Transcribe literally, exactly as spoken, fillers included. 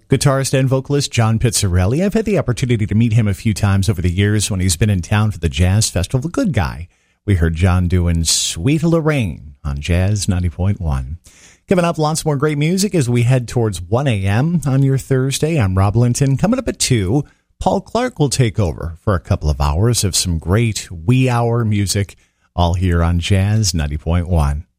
Guitarist and vocalist John Pizzarelli. I've had the opportunity to meet him a few times over the years when he's been in town for the Jazz Festival. The good guy. We heard John doing Sweet Lorraine on Jazz ninety point one. Coming up, lots more great music as we head towards one a.m. on your Thursday. I'm Rob Linton. Coming up at two, Paul Clark will take over for a couple of hours of some great wee hour music, all here on Jazz ninety point one.